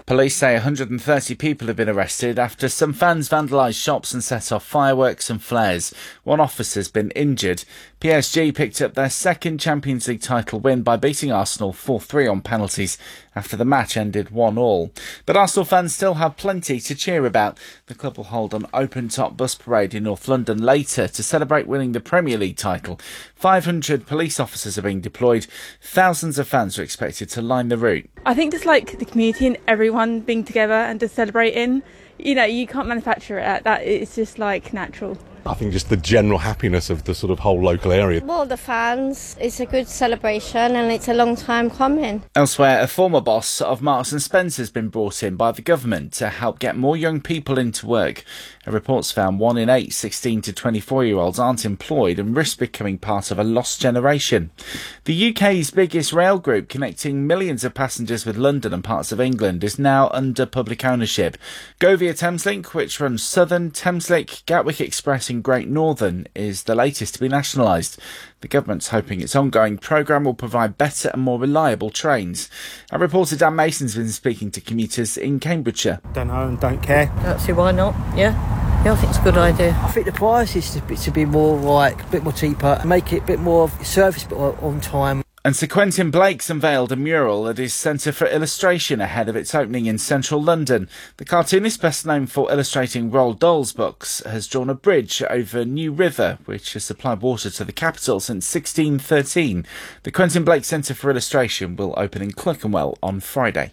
Police say 130 people have been arrested after some fans vandalised shops and set off fireworks and flares. One officer's been injured. PSG picked up their second Champions League title win by beating Arsenal 4-3 on penalties after the match ended 1-1. But Arsenal fans still have plenty to cheer about. The club will hold an open-top bus parade in North London later to celebrate winning the Premier League title. 500 police officers are being deployed. Thousands of fans are expected to line the route. I think just like the community and everyone being together and just celebrating, you can't manufacture it. That it's just like natural. I think just the general happiness of the sort of whole local area. Well, the fans, it's a good celebration and it's a long time coming. Elsewhere, a former boss of Marks and Spencer has been brought in by the government to help get more young people into work. A report's found 1 in 8 16 to 24-year-olds aren't employed and risk becoming part of a lost generation. The UK's biggest rail group, connecting millions of passengers with London and parts of England, is now under public ownership. Govia Thameslink, which runs Southern, Thameslink, Gatwick Express and Great Northern, is the latest to be nationalised. The government's hoping its ongoing programme will provide better and more reliable trains. Our reporter Dan Mason's been speaking to commuters in Cambridgeshire. Don't know and don't care. Don't see why not, yeah. Yeah, I think it's a good idea. I think the price is to be more a bit more cheaper, make it a bit more service, but on time. And Sir Quentin Blake's unveiled a mural at his Centre for Illustration ahead of its opening in central London. The cartoonist, best known for illustrating Roald Dahl's books, has drawn a bridge over New River, which has supplied water to the capital since 1613. The Quentin Blake Centre for Illustration will open in Clerkenwell on Friday.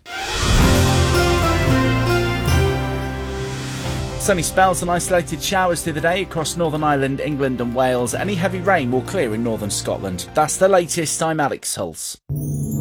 Sunny spells and isolated showers through the day across Northern Ireland, England and Wales. Any heavy rain will clear in northern Scotland. That's the latest. I'm Alex Hulse.